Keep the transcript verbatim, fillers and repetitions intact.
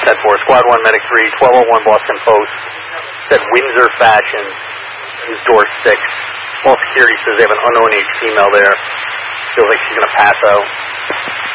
ten four. Squad one, Medic three, twelve oh one Boston Post. Said Windsor Fashion is door six. Small security says they have an unknown age female there. Feels like she's going to pass out.